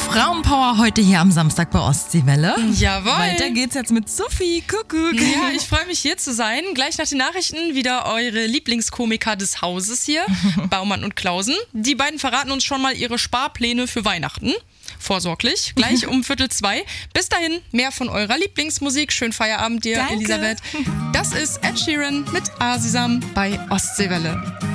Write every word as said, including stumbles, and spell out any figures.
Frauenpower heute hier am Samstag bei Ostseewelle. Jawohl. Weiter geht's jetzt mit Sophie. Kuckuck. Ja, ich freue mich hier zu sein. Gleich nach den Nachrichten wieder eure Lieblingskomiker des Hauses hier, Baumann und Klausen. Die beiden verraten uns schon mal ihre Sparpläne für Weihnachten. Vorsorglich, gleich um Viertel zwei. Bis dahin, mehr von eurer Lieblingsmusik. Schönen Feierabend dir, Danke. Elisabeth. Das ist Ed Sheeran mit Asisam bei Ostseewelle.